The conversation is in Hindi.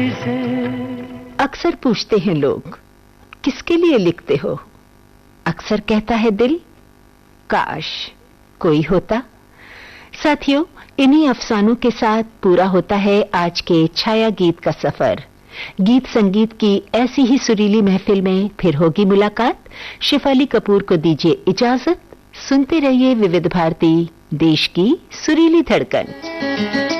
अक्सर पूछते हैं लोग, किसके लिए लिखते हो? अक्सर कहता है दिल, काश कोई होता। साथियों, इन्हीं अफसानों के साथ पूरा होता है आज के छाया गीत का सफर। गीत संगीत की ऐसी ही सुरीली महफिल में फिर होगी मुलाकात। शेफाली कपूर को दीजिए इजाजत। सुनते रहिए विविध भारती, देश की सुरीली धड़कन।